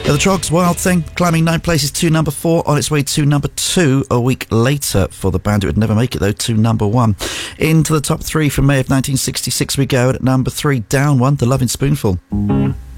The Trogs, Wild Thing, climbing 9 places to number 4, on its way to number 2 a week later for the band. It would never make it, though, to number 1. Into the top 3 from May of 1966 we go. At number 3, down 1, The Lovin' Spoonful.